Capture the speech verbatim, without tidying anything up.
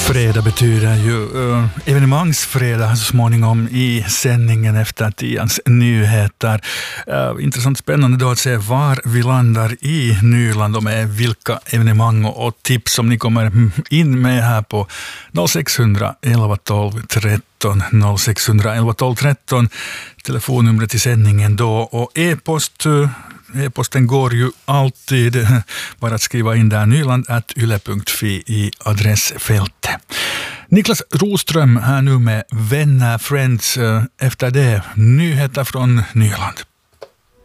Fredag betyder ju uh, evenemangsfredag så småningom i sändningen efter tians nyheter. Uh, intressant spännande då att se var vi landar i Nyland och med vilka evenemang och, och tips som ni kommer in med här på noll sex noll noll elva tolv tretton noll sex noll noll elva tolv tretton telefonnumret till sändningen då och e-post. E-posten går ju alltid, bara att skriva in där nyland at yle punkt fi i adressfältet. Niklas Roström här nu med Vänner Friends, efter det nyheter från Nyland.